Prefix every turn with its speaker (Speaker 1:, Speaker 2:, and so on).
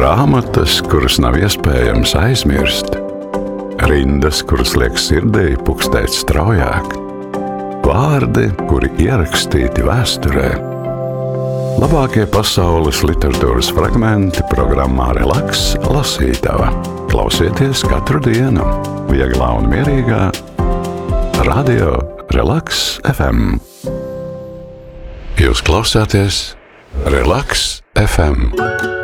Speaker 1: Grāmatas, kuras nav iespējams aizmirst, rindas, kuras liek sirdī pukstēt straujāk, vārdi, kuri ierakstīti vēsturē. Labākie pasaules literatūras fragmenti programmā Relaks lasītava. Klausieties katru dienu, vieglā un mierīgā Radio Relaks FM. Jūs klausāties Relaks FM.